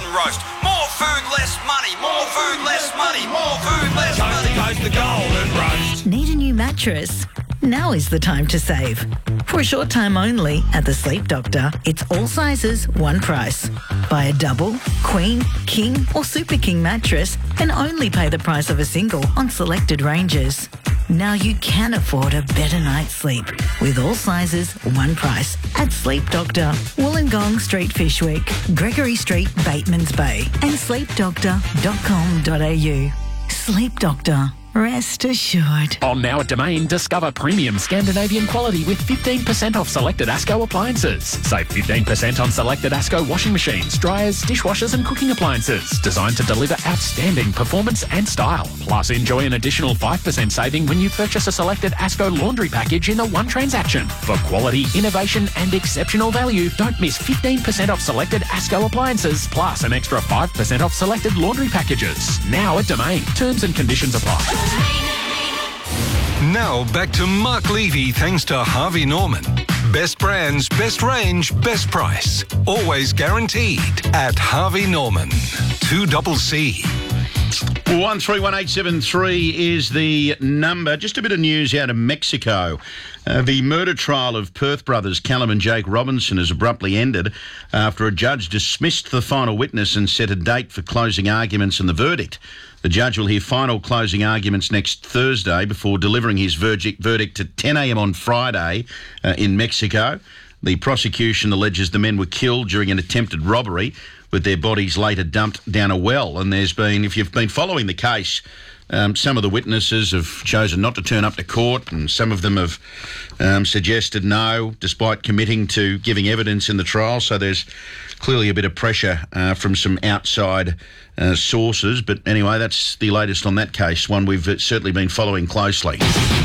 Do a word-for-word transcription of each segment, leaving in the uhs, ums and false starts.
roast. More food, less money. More food, less money. More food, less money. Coast to coast, the golden roast. Need a new mattress? Now is the time to save. For a short time only at the Sleep Doctor, it's all sizes, one price. Buy a double, queen, king or super king mattress and only pay the price of a single on selected ranges. Now you can afford a better night's sleep with all sizes, one price at Sleep Doctor, Wollongong Street, Fishwick, Gregory Street, Batemans Bay and sleep doctor dot com dot a u. Sleep Doctor. Rest assured. On Now at Domain, discover premium Scandinavian quality with fifteen percent off selected ASCO appliances. Save fifteen percent on selected ASCO washing machines, dryers, dishwashers and cooking appliances designed to deliver outstanding performance and style. Plus, enjoy an additional five percent saving when you purchase a selected ASCO laundry package in a one transaction. For quality, innovation and exceptional value, don't miss fifteen percent off selected ASCO appliances plus an extra five percent off selected laundry packages. Now at Domain. Terms and conditions apply. Now back to Mark Levy thanks to Harvey Norman. Best brands, best range, best price. Always guaranteed at Harvey Norman. two double C. one three one eight seven three is the number. Just a bit of news out of Mexico. Uh, the murder trial of Perth brothers Callum and Jake Robinson has abruptly ended after a judge dismissed the final witness and set a date for closing arguments and the verdict. The judge will hear final closing arguments next Thursday before delivering his verdict, verdict at ten a m on Friday uh, in Mexico. The prosecution alleges the men were killed during an attempted robbery, with their bodies later dumped down a well. And there's been, if you've been following the case, um, some of the witnesses have chosen not to turn up to court, and some of them have um, suggested no, despite committing to giving evidence in the trial. So there's clearly a bit of pressure uh, from some outside uh, sources. But anyway, that's the latest on that case, one we've certainly been following closely.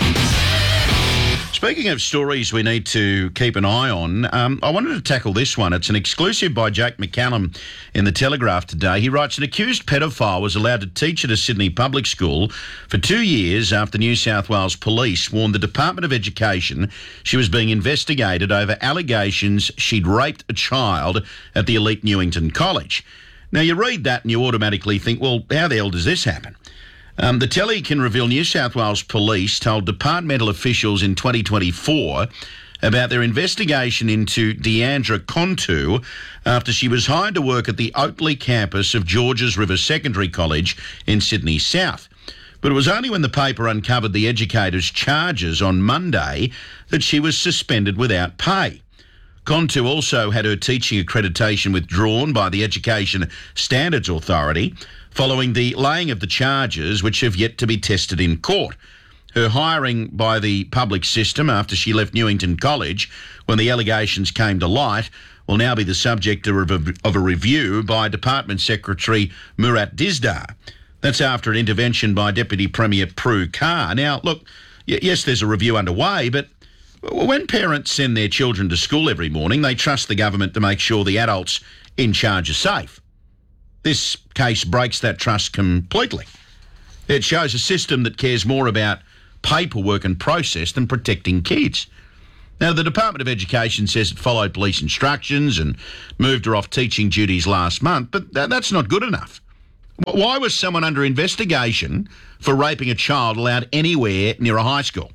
Speaking of stories we need to keep an eye on, um, I wanted to tackle this one. It's an exclusive by Jake McCallum in The Telegraph today. He writes, an accused pedophile was allowed to teach at a Sydney public school for two years after New South Wales Police warned the Department of Education she was being investigated over allegations she'd raped a child at the elite Newington College. Now, you read that and you automatically think, well, how the hell does this happen? Um, the telly can reveal New South Wales Police told departmental officials in twenty twenty-four about their investigation into Deandra Contu after she was hired to work at the Oatley campus of Georges River Secondary College in Sydney South. But it was only when the paper uncovered the educator's charges on Monday that she was suspended without pay. Contu also had her teaching accreditation withdrawn by the Education Standards Authority following the laying of the charges, which have yet to be tested in court. Her hiring by the public system after she left Newington College when the allegations came to light will now be the subject of a, of a review by Department Secretary Murat Dizdar. That's after an intervention by Deputy Premier Prue Carr. Now, look, y- yes, there's a review underway, but when parents send their children to school every morning, they trust the government to make sure the adults in charge are safe. This case breaks that trust completely. It shows a system that cares more about paperwork and process than protecting kids. Now, the Department of Education says it followed police instructions and moved her off teaching duties last month, but that, that's not good enough. Why was someone under investigation for raping a child allowed anywhere near a high school?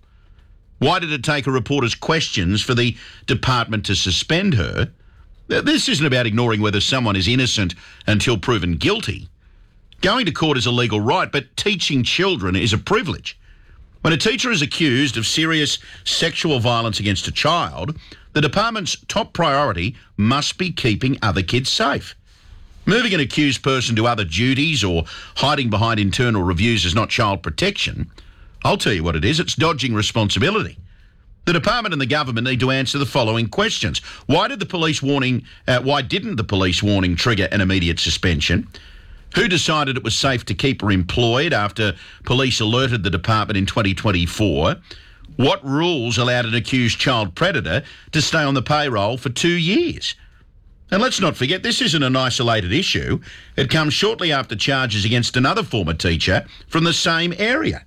Why did it take a reporter's questions for the department to suspend her? This isn't about ignoring whether someone is innocent until proven guilty. Going to court is a legal right, but teaching children is a privilege. When a teacher is accused of serious sexual violence against a child, the department's top priority must be keeping other kids safe. Moving an accused person to other duties or hiding behind internal reviews is not child protection. I'll tell you what it is, it's dodging responsibility. The department and the government need to answer the following questions. Why did the police warning, uh, why didn't the police warning trigger an immediate suspension? Who decided it was safe to keep her employed after police alerted the department in twenty twenty-four? What rules allowed an accused child predator to stay on the payroll for two years? And let's not forget, this isn't an isolated issue. It comes shortly after charges against another former teacher from the same area.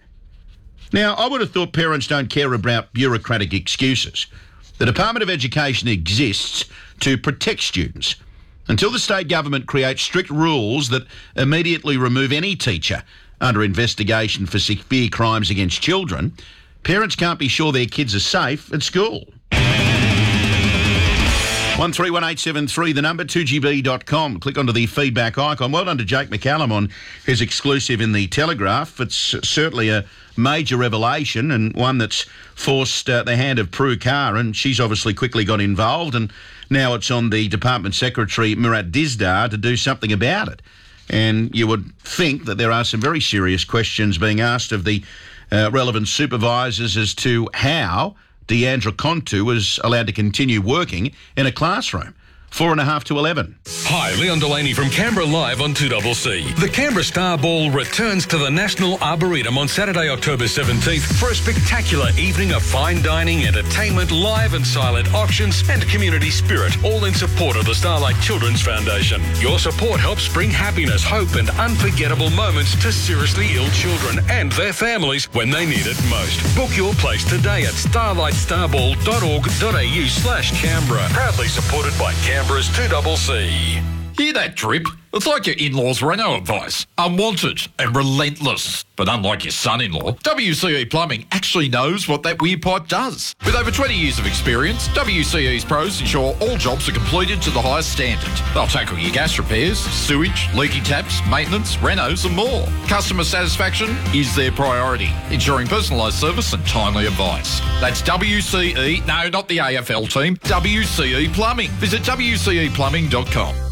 Now, I would have thought parents don't care about bureaucratic excuses. The Department of Education exists to protect students. Until the state government creates strict rules that immediately remove any teacher under investigation for severe crimes against children, parents can't be sure their kids are safe at school. one three one eight seven three, the number, two G B dot com. Click onto the feedback icon. Well done to Jake McCallum on his exclusive in the Telegraph. It's certainly a major revelation and one that's forced uh, the hand of Prue Carr, and she's obviously quickly got involved, and now it's on the Department Secretary Murat Dizdar to do something about it. And you would think that there are some very serious questions being asked of the uh, relevant supervisors as to how Deandra Contu was allowed to continue working in a classroom. Four and a half to eleven. Hi, Leon Delaney from Canberra Live on two C C. The Canberra Star Ball returns to the National Arboretum on Saturday, October seventeenth for a spectacular evening of fine dining, entertainment, live and silent auctions and community spirit, all in support of the Starlight Children's Foundation. Your support helps bring happiness, hope and unforgettable moments to seriously ill children and their families when they need it most. Book your place today at starlight starball dot org dot a u slash Canberra. Proudly supported by Canberra. Canberra's two C C. Hear that drip? It's like your in-laws' Renault advice. Unwanted and relentless. But unlike your son-in-law, W C E Plumbing actually knows what that weird pipe does. With over twenty years of experience, W C E's pros ensure all jobs are completed to the highest standard. They'll tackle your gas repairs, sewage, leaky taps, maintenance, renos and more. Customer satisfaction is their priority, ensuring personalised service and timely advice. That's W C E, no, not the A F L team, W C E Plumbing. Visit W C E plumbing dot com.